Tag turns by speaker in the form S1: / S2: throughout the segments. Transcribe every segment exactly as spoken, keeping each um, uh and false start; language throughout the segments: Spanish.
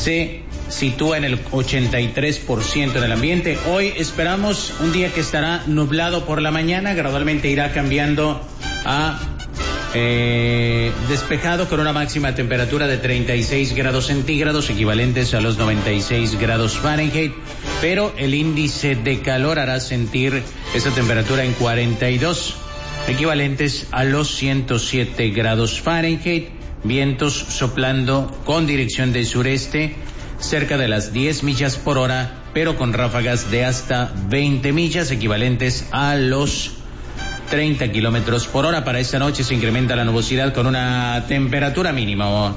S1: se sitúa en el ochenta y tres por ciento del ambiente. Hoy esperamos un día que estará nublado por la mañana, gradualmente irá cambiando a eh, despejado con una máxima temperatura de treinta y seis grados centígrados, equivalentes a los noventa y seis grados Fahrenheit, pero el índice de calor hará sentir esa temperatura en cuarenta y dos, equivalentes a los ciento siete grados Fahrenheit. Vientos soplando con dirección del sureste cerca de las diez millas por hora, pero con ráfagas de hasta veinte millas, equivalentes a los treinta kilómetros por hora. Para esta noche se incrementa la nubosidad con una temperatura mínima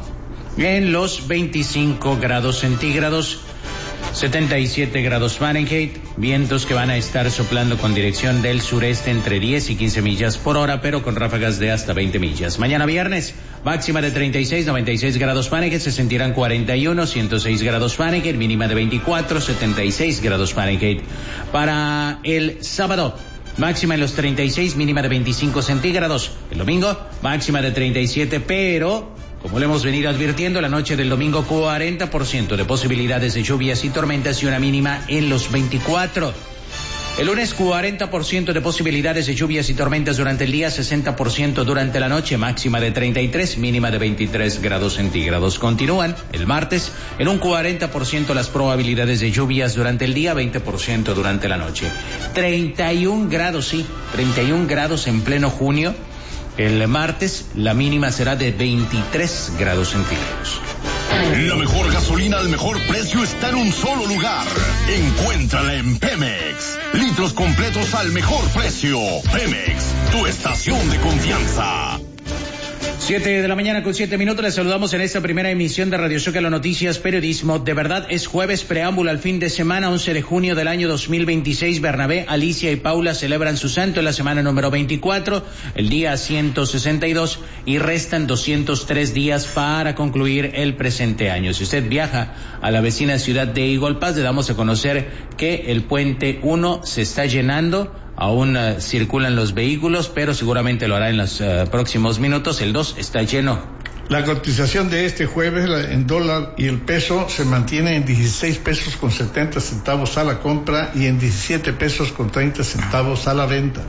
S1: en los veinticinco grados centígrados, setenta y siete grados Fahrenheit, vientos que van a estar soplando con dirección del sureste entre diez y quince millas por hora, pero con ráfagas de hasta veinte millas. Mañana viernes, máxima de treinta y seis, noventa y seis grados Fahrenheit, se sentirán cuarenta y uno, ciento seis grados Fahrenheit, mínima de veinticuatro, setenta y seis grados Fahrenheit. Para el sábado, máxima en los treinta y seis, mínima de veinticinco centígrados. El domingo, máxima de treinta y siete, pero como le hemos venido advirtiendo, la noche del domingo cuarenta por ciento de posibilidades de lluvias y tormentas y una mínima en los veinticuatro. El lunes cuarenta por ciento de posibilidades de lluvias y tormentas durante el día, sesenta por ciento durante la noche, máxima de treinta y tres, mínima de veintitrés grados centígrados. Continúan el martes en un cuarenta por ciento las probabilidades de lluvias durante el día, veinte por ciento durante la noche. treinta y un grados, sí, treinta y un grados en pleno junio. El martes la mínima será de veintitrés grados centígrados.
S2: La mejor gasolina al mejor precio está en un solo lugar. Encuéntrala en Pemex. Litros completos al mejor precio. Pemex, tu estación de confianza.
S1: Siete de la mañana con siete minutos, les saludamos en esta primera emisión de Radio Zócalo Noticias Periodismo. De verdad es jueves, preámbulo al fin de semana, once de junio del año dos mil veintiséis. Bernabé, Alicia y Paula celebran su santo en la semana número veinticuatro, el día ciento sesenta y dos, y restan doscientos tres días para concluir el presente año. Si usted viaja a la vecina ciudad de Igolpaz, le damos a conocer que el puente uno se está llenando. Aún uh, circulan los vehículos, pero seguramente lo hará en los uh, próximos minutos. El dos está lleno.
S3: La cotización de este jueves en dólar y el peso se mantiene en dieciséis pesos con setenta centavos a la compra y en diecisiete pesos con treinta centavos a la venta.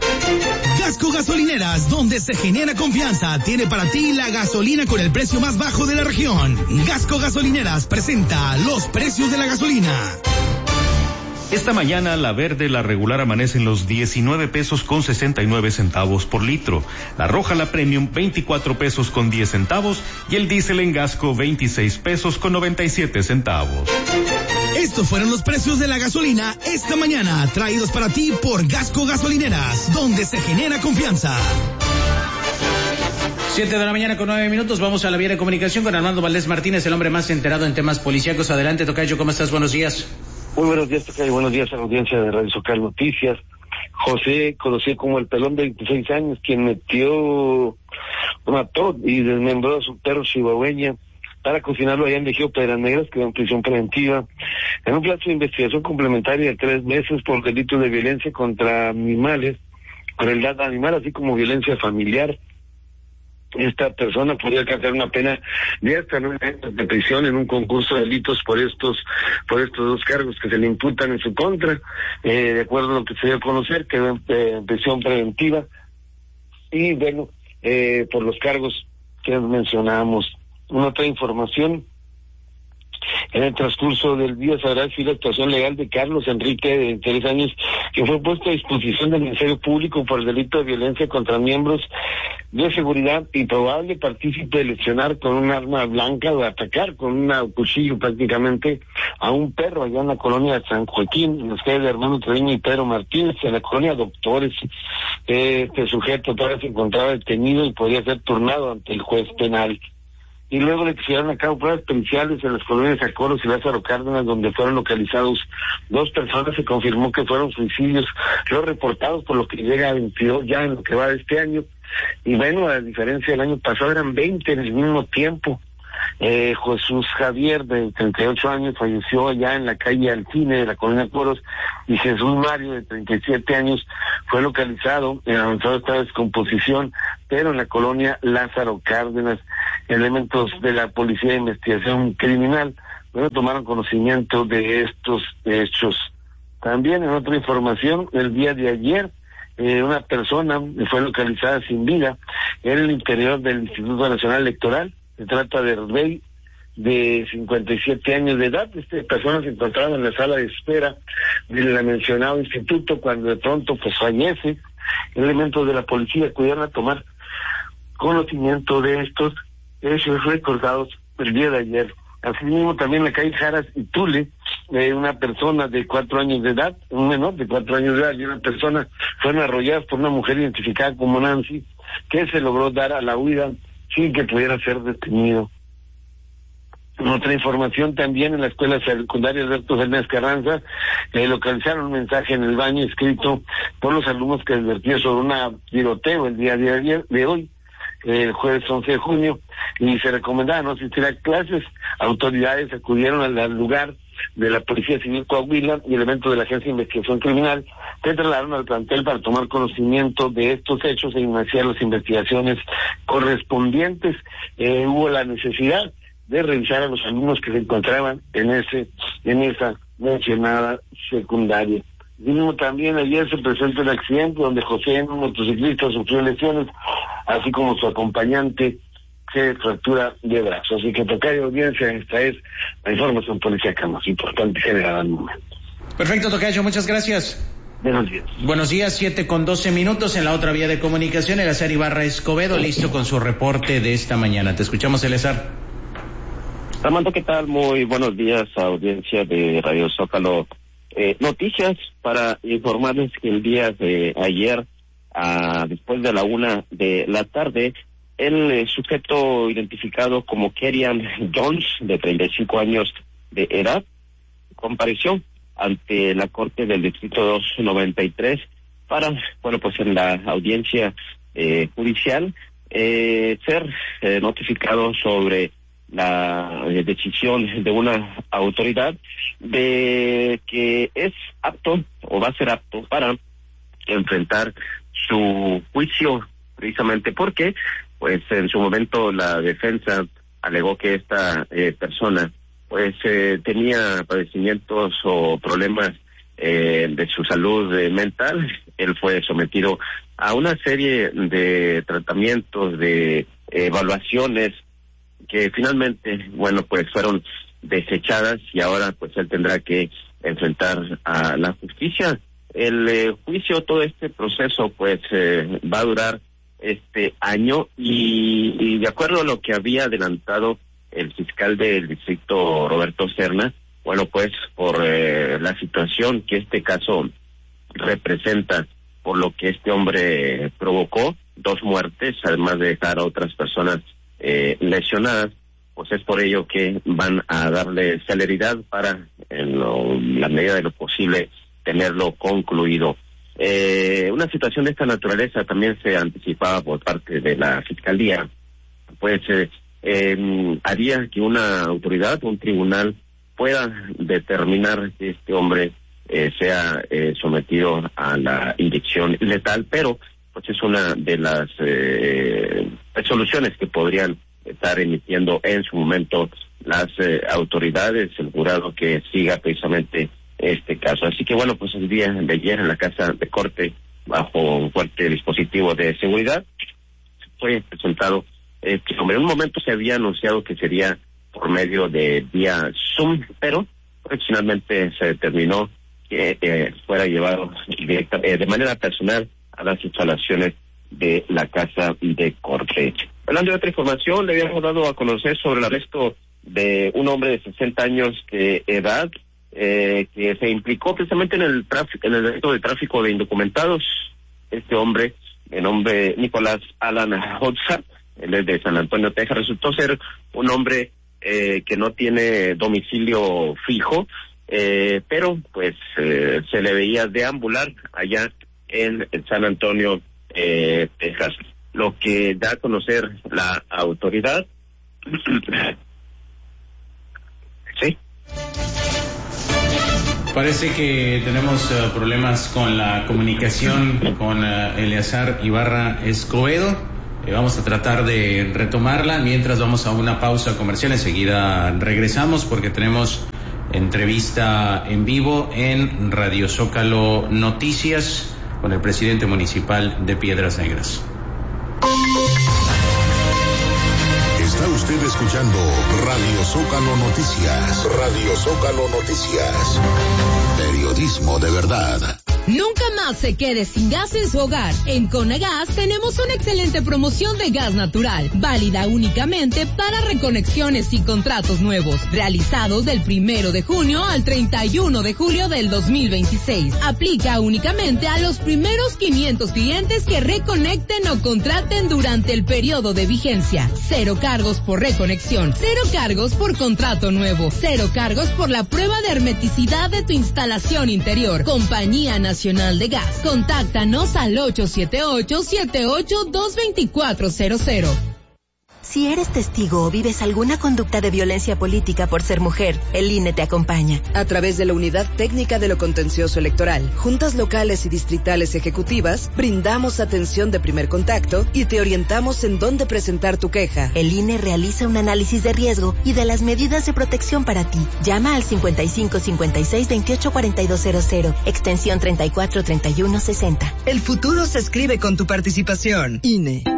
S4: Gasco Gasolineras, donde se genera confianza, tiene para ti la gasolina con el precio más bajo de la región. Gasco Gasolineras presenta los precios de la gasolina.
S5: Esta mañana la verde, la regular, amanece en los diecinueve pesos con sesenta y nueve centavos por litro. La roja, la premium, veinticuatro pesos con diez centavos. Y el diésel en Gasco, veintiséis pesos con noventa y siete centavos.
S4: Estos fueron los precios de la gasolina esta mañana, traídos para ti por Gasco Gasolineras, donde se genera confianza.
S1: Siete de la mañana con nueve minutos, vamos a la vía de comunicación con Armando Valdés Martínez, el hombre más enterado en temas policíacos. Adelante, tocayo, ¿cómo estás? Buenos días.
S6: Muy buenos días, tocayo. Buenos días a la audiencia de Radio Zócalo Noticias. José, conocido como el Pelón, de veintiséis años, quien metió, mató y desmembró a su perro chihuahueña para cocinarlo allá en Ejido Piedras Negras, quedó en prisión preventiva. En un plazo de investigación complementaria de tres meses por delitos de violencia contra animales, crueldad animal, así como violencia familiar. Esta persona podría alcanzar una pena de hasta nueve años de prisión en un concurso de delitos por estos por estos dos cargos que se le imputan en su contra. Eh, de acuerdo a lo que se dio a conocer, quedó en, eh, en prisión preventiva y bueno, eh, por los cargos que mencionábamos. Una otra información: en el transcurso del día se hará la actuación legal de Carlos Enrique, de veintitrés años, que fue puesto a disposición del Ministerio Público por el delito de violencia contra miembros de seguridad y probable partícipe de lesionar con un arma blanca o atacar con un cuchillo prácticamente a un perro allá en la colonia de San Joaquín, en las calles de Hermano Treviño y Pedro Martínez, en la colonia Doctores. Este sujeto todavía se encontraba detenido y podría ser turnado ante el juez penal. Y luego le llevaron a cabo pruebas periciales en las colonias de Acoros y Lázaro Cárdenas, donde fueron localizados dos personas. Se confirmó que fueron suicidios, los reportados, por lo que llega a veintidós ya en lo que va de este año. Y bueno, a diferencia del año pasado, eran veinte en el mismo tiempo. Eh, Jesús Javier, de treinta y ocho años, falleció allá en la calle Alcine de la colonia Coros, y Jesús Mario, de treinta y siete años, fue localizado en avanzado estado de descomposición, pero en la colonia Lázaro Cárdenas. Elementos de la Policía de Investigación Criminal bueno, tomaron conocimiento de estos hechos. También en otra información, el día de ayer, eh, una persona fue localizada sin vida en el interior del Instituto Nacional Electoral. Se trata de Rey, de cincuenta y siete años de edad. Esta persona se encontraba en la sala de espera del mencionado instituto cuando de pronto pues fallece. Elementos de la policía acudieron a tomar conocimiento de estos hechos recordados el día de ayer. Asimismo, también en la calle Jaras y Tule, eh, una persona de cuatro años de edad, un menor de cuatro años de edad y una persona fueron arrolladas por una mujer identificada como Nancy, que se logró dar a la huida sin que pudiera ser detenido. En otra información, también en la escuela secundaria Alberto Fernández Carranza, eh, localizaron un mensaje en el baño escrito por los alumnos que advertía sobre un tiroteo el día de ayer, de hoy, el jueves once de junio, y se recomendaba no asistir a clases. Autoridades acudieron al lugar de la Policía Civil Coahuila y elementos de la Agencia de Investigación Criminal se trasladaron al plantel para tomar conocimiento de estos hechos e iniciar las investigaciones correspondientes. Eh, hubo la necesidad de revisar a los alumnos que se encontraban en ese en esa mencionada secundaria. Mismo también ayer se presentó un accidente donde José, un motociclista, sufrió lesiones, así como su acompañante se fractura de brazo. Así que, tocayo audiencia, esta es la información policíaca más importante generada al momento.
S1: Perfecto, tocayo, muchas gracias.
S6: Buenos días.
S1: Buenos días, siete con doce minutos. En la otra vía de comunicación, Eleazar Ibarra Escobedo, listo con su reporte de esta mañana. Te escuchamos, Eleazar.
S7: Armando, ¿qué tal? Muy buenos días, audiencia de Radio Zócalo. Eh, noticias para informarles que el día de ayer, ah, después de la una de la tarde, el eh, sujeto identificado como Kerian Jones, de treinta y cinco años de edad, compareció ante la Corte del Distrito doscientos noventa y tres para, bueno, pues en la audiencia eh, judicial, eh, ser eh, notificado sobre la eh, decisión de una autoridad de que es apto o va a ser apto para enfrentar su juicio, precisamente porque pues en su momento la defensa alegó que esta eh, persona pues eh, tenía padecimientos o problemas eh, de su salud eh, mental. Él fue sometido a una serie de tratamientos, de evaluaciones que finalmente, bueno, pues fueron desechadas y ahora pues él tendrá que enfrentar a la justicia. El eh, juicio, todo este proceso pues eh, va a durar este año y, y de acuerdo a lo que había adelantado el fiscal del distrito, Roberto Serna, bueno, pues por eh, la situación que este caso representa, por lo que este hombre provocó, dos muertes, además de dejar a otras personas eh, lesionadas, pues es por ello que van a darle celeridad para, en lo, la medida de lo posible, tenerlo concluido. Eh, una situación de esta naturaleza también se anticipaba por parte de la Fiscalía, pues eh, eh, haría que una autoridad, un tribunal, pueda determinar que este hombre eh, sea eh, sometido a la inyección letal, pero pues es una de las eh, resoluciones que podrían estar emitiendo en su momento las eh, autoridades, el jurado que siga precisamente este caso. Así que bueno, pues el día de ayer en la Casa de Corte, bajo un fuerte dispositivo de seguridad, fue presentado este hombre. En un momento se había anunciado que sería por medio de vía Zoom, pero pues finalmente se determinó que eh, fuera llevado directa, eh, de manera personal a las instalaciones de la Casa de Corte. Hablando de otra información, le habíamos dado a conocer sobre el arresto de un hombre de sesenta años de edad, eh, que se implicó precisamente en el tráfico, en el delito de tráfico de indocumentados. Este hombre, de nombre Nicolás Alan Hodza, él es de San Antonio, Texas, resultó ser un hombre eh, que no tiene domicilio fijo, eh, pero pues eh, se le veía deambular allá en, en San Antonio, eh, Texas. Lo que da a conocer la autoridad. Sí.
S1: Parece que tenemos uh, problemas con la comunicación con uh, Eleazar Ibarra Escobedo. Eh, vamos a tratar de retomarla mientras vamos a una pausa comercial. Enseguida regresamos porque tenemos entrevista en vivo en Radio Zócalo Noticias con el presidente municipal de Piedras Negras.
S2: Está usted escuchando Radio Zócalo Noticias. Radio Zócalo Noticias. Periodismo de verdad.
S8: Nunca más se quede sin gas en su hogar. En Conagas tenemos una excelente promoción de gas natural, válida únicamente para reconexiones y contratos nuevos, realizados del primero de junio al treinta y uno de julio del dos mil veintiséis. Aplica únicamente a los primeros quinientos clientes que reconecten o contraten durante el periodo de vigencia. Cero cargos por reconexión, cero cargos por contrato nuevo, cero cargos por la prueba de hermeticidad de tu instalación interior. Compañía Nacional de Gas. Contáctanos al ocho siete ocho, siete ocho dos, dos cuatro cero cero.
S9: Si eres testigo o vives alguna conducta de violencia política por ser mujer, el I N E te acompaña.
S10: A través de la Unidad Técnica de lo Contencioso Electoral, juntas locales y distritales ejecutivas, brindamos atención de primer contacto y te orientamos en dónde presentar tu queja.
S9: El I N E realiza un análisis de riesgo y de las medidas de protección para ti. Llama al cincuenta y cinco cincuenta y seis veintiocho cuarenta y dos cero cero, extensión treinta y cuatro treinta y uno sesenta.
S10: El futuro se escribe con tu participación. I N E.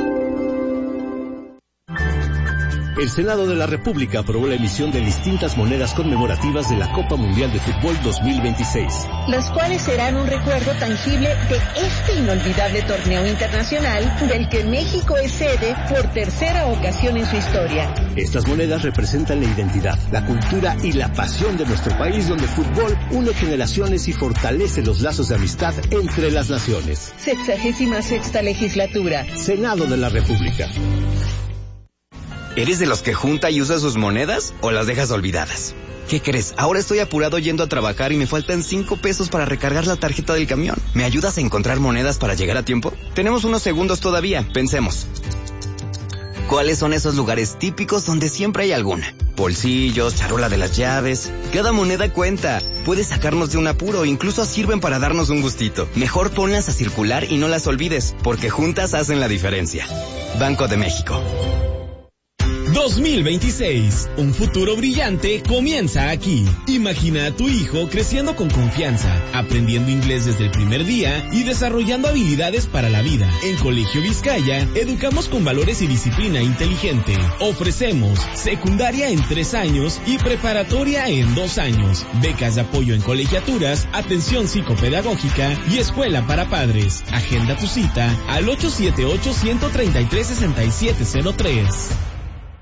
S11: El Senado de la República aprobó la emisión de distintas monedas conmemorativas de la Copa Mundial de Fútbol dos mil veintiséis.
S12: Las cuales serán un recuerdo tangible de este inolvidable torneo internacional del que México es sede por tercera ocasión en su historia.
S11: Estas monedas representan la identidad, la cultura y la pasión de nuestro país, donde el fútbol une generaciones y fortalece los lazos de amistad entre las naciones.
S12: Sexagésima sexta legislatura.
S11: Senado de la República.
S13: ¿Eres de los que junta y usa sus monedas o las dejas olvidadas? ¿Qué crees? Ahora estoy apurado yendo a trabajar y me faltan cinco pesos para recargar la tarjeta del camión. ¿Me ayudas a encontrar monedas para llegar a tiempo? Tenemos unos segundos todavía, pensemos. ¿Cuáles son esos lugares típicos donde siempre hay alguna? Bolsillos, charola de las llaves. Cada moneda cuenta. Puede sacarnos de un apuro, incluso sirven para darnos un gustito. Mejor ponlas a circular y no las olvides, porque juntas hacen la diferencia. Banco de México.
S4: dos mil veintiséis. Un futuro brillante comienza aquí. Imagina a tu hijo creciendo con confianza, aprendiendo inglés desde el primer día y desarrollando habilidades para la vida. En Colegio Vizcaya, educamos con valores y disciplina inteligente. Ofrecemos secundaria en tres años y preparatoria en dos años. Becas de apoyo en colegiaturas, atención psicopedagógica y escuela para padres. Agenda tu cita al ocho siete ocho, uno tres tres, seis siete cero tres.